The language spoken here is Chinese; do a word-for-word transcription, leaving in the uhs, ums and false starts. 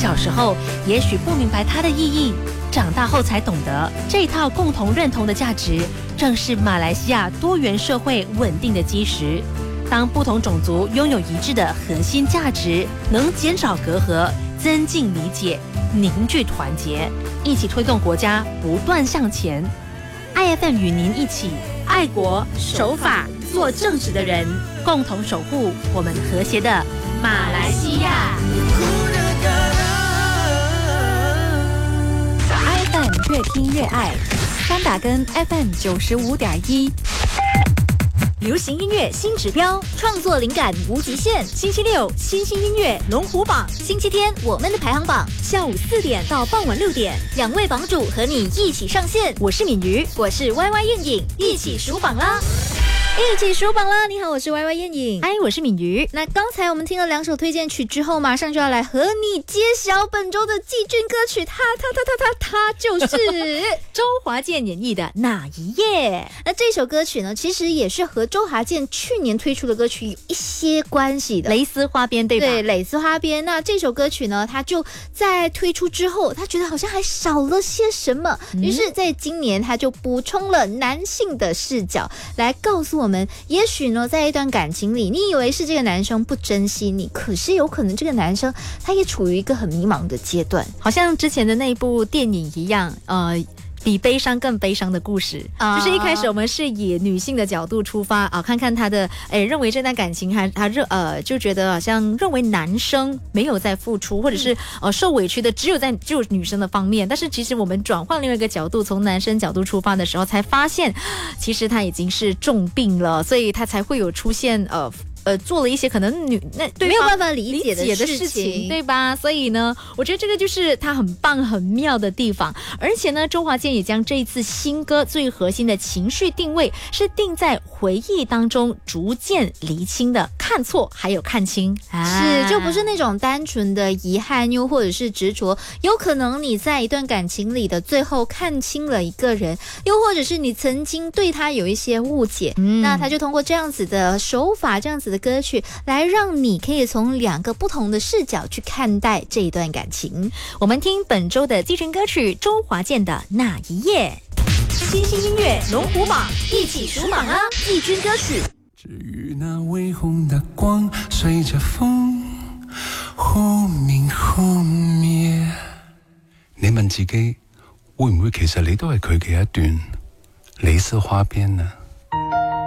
小时候也许不明白它的意义，长大后才懂得，这套共同认同的价值，正是马来西亚多元社会稳定的基石。当不同种族拥有一致的核心价值，能减少隔阂，增进理解，凝聚团结，一起推动国家不断向前。I F M 与您一起爱国守法，做正直的人，共同守护我们和谐的马来西亚。 I F M 越听越爱，三打根 F M 九十五点一。 流行音乐新指标，创作灵感无极限。星期六，新兴音乐龙虎榜；星期天，我们的排行榜。下午四点到傍晚六点，两位榜主和你一起上线。我是敏瑜，我是 Y Y 燕影，一起数榜啦！一起数榜啦！你好，我是 Y Y 燕影， 嗨，我是敏瑜。 那刚才我们听了两首推荐曲之后，马上就要来和你揭晓本周的季军歌曲，它它它它它它就是周华健演绎的《那一夜》。 那这首歌曲呢，其实也是和周华健去年推出的歌曲有一些关系的， 蕾丝花边，对吧？ 对，蕾丝花边。那这首歌曲呢，他就在推出之后，他觉得好像还少了些什么，嗯、于是在今年他就补充了男性的视角，来告诉我们，也许呢，在一段感情里，你以为是这个男生不珍惜你，可是有可能这个男生他也处于一个很迷茫的阶段， 好像之前的那部电影一样，呃。比悲伤更悲伤的故事、啊、就是一开始我们是以女性的角度出发啊，看看她的诶认为这段感情还她认呃就觉得好像认为男生没有在付出，或者是呃受委屈的只有在只有女生的方面，但是其实我们转换另外一个角度，从男生角度出发的时候，才发现其实他已经是重病了，所以他才会有出现呃。呃，做了一些可能女那对没有办法理解的事 情, 事情，对吧？所以呢，我觉得这个就是他很棒、很妙的地方。而且呢，周华健也将这一次新歌最核心的情绪定位是定在回忆当中逐渐厘清的看错，还有看清， 啊、是就不是那种单纯的遗憾，又或者是执着。有可能你在一段感情里的最后看清了一个人，又或者是你曾经对他有一些误解，嗯、那他就通过这样子的手法，这样子的歌曲来让你可以从两个不同的视角去看待这一段感情。 我们听本周的季军歌曲周华健的《那一夜》。 新兴音乐龙虎榜，一起数榜啊！季军歌曲。 至于那微红的光，随着风忽明忽滅。你問自己，會唔會其實你都係佢嘅一段蕾絲花邊呢？